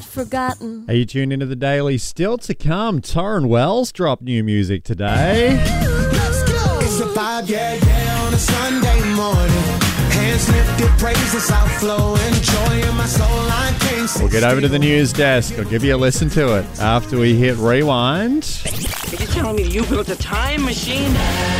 Forgotten. Are you tuned into the Daily? Still to come, Torrin Wells dropped new music today. Let's go. It's a vibe, yeah, on a Sunday morning. Hands lifted, praises outflowing, joy in my soul, I can't see. We'll get over to the news desk. I'll give you a listen to it after we hit rewind. Are you telling me you built a time machine?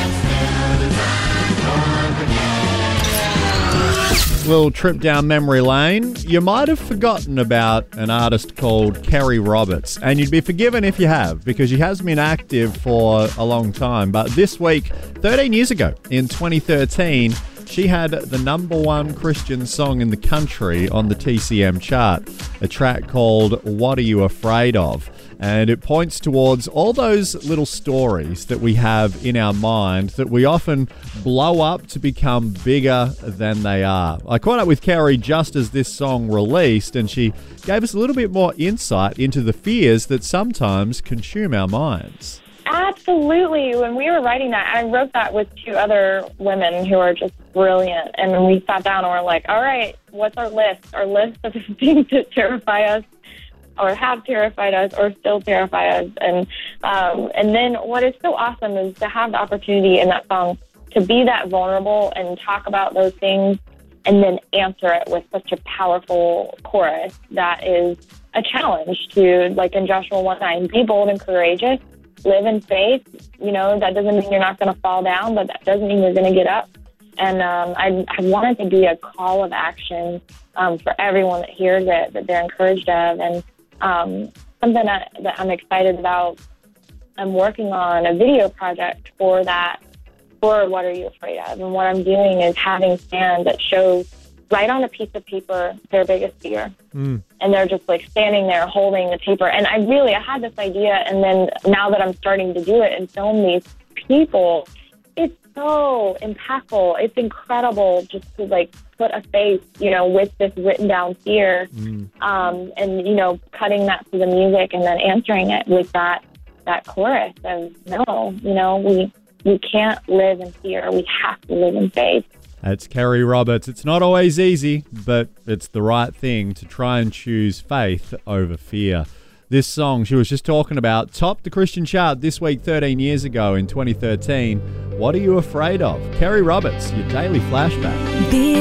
Little trip down memory lane. You might have forgotten about an artist called Kerry Roberts, and you'd be forgiven if you have, because she has been active for a long time. But this week, 13 years ago, in 2013, she had the #1 Christian song in the country on the TCM chart, a track called What Are You Afraid Of? And it points towards all those little stories that we have in our mind that we often blow up to become bigger than they are. I caught up with Kerry just as this song released, and she gave us a little bit more insight into the fears that sometimes consume our minds. Absolutely. When we were writing that, I wrote that with 2 other women who are just brilliant. And we sat down and we're like, all right, what's our list? Our list of things that terrify us, or have terrified us, or still terrify us. And then what is so awesome is to have the opportunity in that song to be that vulnerable and talk about those things, and then answer it with such a powerful chorus that is a challenge to, like in Joshua 1:9, be bold and courageous, live in faith. You know, that doesn't mean you're not going to fall down, but that doesn't mean you're going to get up. And I wanted to be a call of action for everyone that hears it, that they're encouraged of. And something that I'm excited about, I'm working on a video project for that, for What Are You Afraid Of? And what I'm doing is having fans that shows right on a piece of paper their biggest fear. And they're just like standing there holding the paper. And I had this idea, and then now that I'm starting to do it and film these people, it's so impactful. It's incredible just to like put a face, with this written down fear, and, cutting that to the music and then answering it with that chorus of no, we can't live in fear. We have to live in faith. That's Kerry Roberts. It's not always easy, but it's the right thing to try and choose faith over fear. This song she was just talking about topped the Christian chart this week 13 years ago in 2013. What Are You Afraid Of? Kerry Roberts, your daily flashback.